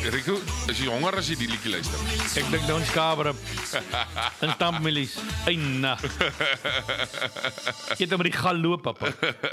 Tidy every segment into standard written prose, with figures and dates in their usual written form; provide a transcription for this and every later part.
Rico, is jy honger as jy die liedjie luister? Ek dink nou 'n skaber in stampmelies. Eina. Jy het hom met die gal loop, papa.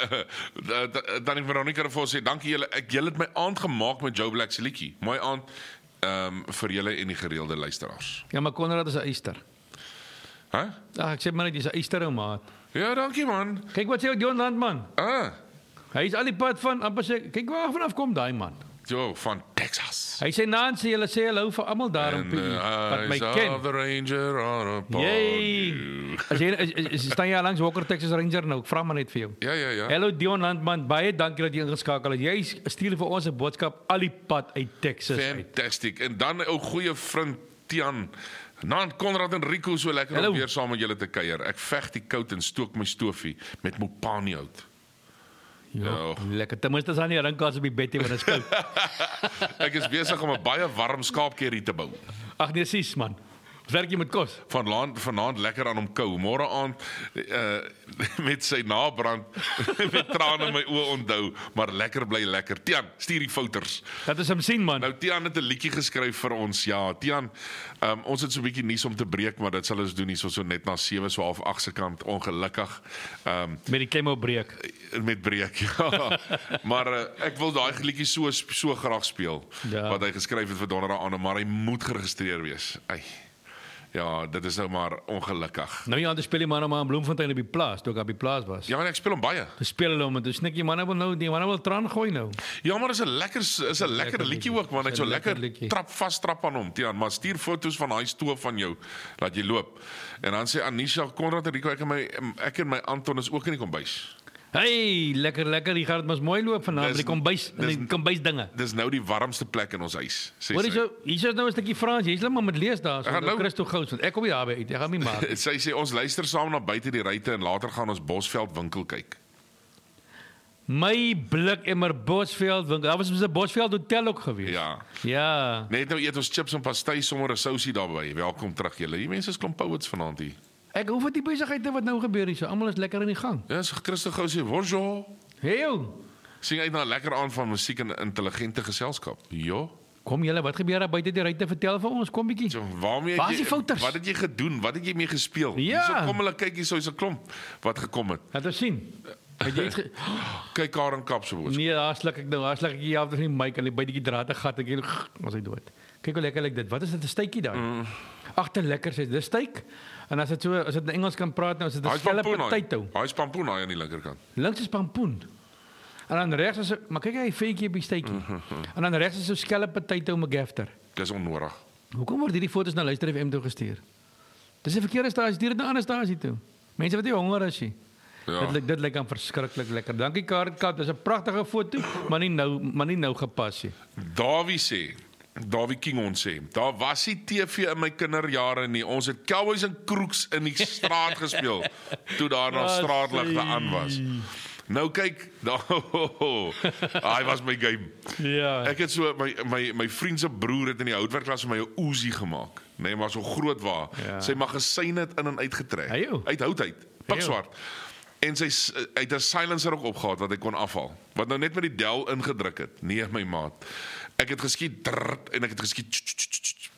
Dan Veronica het vir ons sê, dankie julle. Julle het my aand gemaak met Joe Black se liedjie. Mooi aand vir julle en die gereelde luisteraars. Ja, maar Konrad is 'n eister. Hæ? Ag, ek sê maar net dis 'n eister ou maat. Ja, dankie man. Kyk wat sê ou Dion Landman. Hy is al die pad van amper sê, kyk waar vanaf kom daai man. Jo, van Texas. Hy sê Nancy, julle sê hallo vir almal daar op wat my ken. The Ranger on a Jee. As jy staan jy langs Walker Texas Ranger nou, ek vra maar net vir jou. Ja. Hallo Dion Landman, baie dankie dat jy ingeskakel het. Jy stuur vir ons 'n boodskap al die pad uit Texas uit. Fantastic. En dan ook goeie vriend Tian. Nant Konrad en Rico, so lekker om weer saam met julle te kuier. Ek veg die koud en stook my stofie met Mopani hout. Ja, lekker. Ten minste is daar nie rinkas op die bed nie, want dit is koud. Ek is besig om 'n baie warm skaapkerry te bou. Ag nee, sis man. Werk jy met kos? Vanaand lekker aan hom kou. Môre aand met sy nabrand met trane in my oë onthou, maar lekker bly lekker. Tian, stuur die fouters. Dat is hom sien man. Nou Tian het 'n liedjie geskryf vir ons. Ja, Tian, ons het so 'n bietjie nuus om te breek, maar dit sal ons doen hier so net na 7 so half 8 se kant ongelukkig. Met die klem op breek. Met breek, ja. Maar ek wil daai liedjie so graag speel wat hy geskryf het vir Donderdag aand, maar hy moet geregistreer wees. Ja, dit is nou maar ongelukkig. Nou ja, dan speel die manne maar in Bloemfontein op die plaas, toe ek op die plaas was. Ja, en ek speel hom baie. Dis speel hulle hom en toe snik die manne wil nou, die manne wil traan gooi nou. Ja, maar is 'n lekker liedjie ook, man. Hy't so lekker trap aan hom, Tian, maar stuur foto's van daai stoof van jou laat jy loop. En dan sê Anisha, Konrad en Rico, ek en my Anton is ook in die kombuis. Hey, lekker, die gaan dit mos mooi loop vanaand by die kombuis dinge. Dis nou die warmste plek in ons huis, sê sy. Hoor jy, hier is nou 'n stukkie Frans, jy's net maar met lees daar, so Christo Gous, want ek kom nie daarby uit, ek gaan nie maak. Sy sê ons luister saam na buite die ruitte en later gaan ons Bosveld winkel kyk. My blik emmer Bosveld winkel. Daar was 'n Bosveld hotel ook gewees. Ja. Net nou eet ons chips en pastai sommer 'n sousie daarbey. Welkom terug julle. Die mense is klomp poets vanaand hier. Ek hoef die besigheid wat nou gebeur hier, so almal is lekker in die gang. Ja, so Christo Gou sê, "Bonjour." Hey. Sien uit na 'n lekker aand van musiek en intelligente geselskap. Ja. Kom julle, wat gebeur daar buite die ruitte? Vertel vir ons, kom bietjie. Waar is die fouters? Wat het jy gedoen? Wat het jy mee gespeel? Ja. Hierso kom hulle kyk, hierso is 'n klomp wat gekom het. Laat ons sien. Het jy kyk Karen Kap se woord. Nee, daar sluk ek die helfte van die mic en die bytjie draad te gat, ek was hy dood. Kyk hoe lekker lyk dit. Wat is dit 'n steekie daai? Agter lekker sê, dis steak. En as dit in Engels kan praat nou, as dit 'n skelp potato. Hy is pampoen aan die linkerkant. Links is pampoen. En dan regs is maar kyk hy feetjie op die steekie. En dan regs is so skelp potato met gafter. Dis onnodig. Hoekom word hierdie foto's na Luister FM toe gestuur? Dis 'n verkeerde stasie, stuur dit na 'n ander stasie toe. Mense wat nie honger is nie. Ja. Dit lyk aan verskriklik lekker. Dankie Karen Kap, dis 'n pragtige foto, maar nie nou gepas nie. Dawie King ons sê, daar was nie TV in my kinderjare nie. Ons het Cowboys en Crooks in die straat gespeel toe daar nog straatligte aan was. Nou kyk, hy was my game. Ja. Ek het so my vriend se broer het in die houtwerkklas vir my 'n Uzi gemaak. Nee, maar so groot waar. Ja. Sy magasyne het in en uitgetrek. Uit hout uit. Pikswart. En sy het 'n silencer ook opgehad wat hy kon afhaal. Wat nou net met die del ingedruk het. Nee, my maat. Ek het geskiet en ek het geskiet